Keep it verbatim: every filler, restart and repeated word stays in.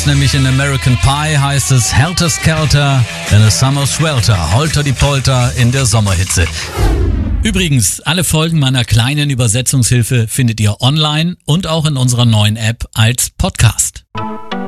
Platz, nämlich in American Pie heißt es Helter Skelter in a Summer Swelter, Holter die Polter in der Sommerhitze. Übrigens, alle Folgen meiner kleinen Übersetzungshilfe findet ihr online und auch in unserer neuen App als Podcast.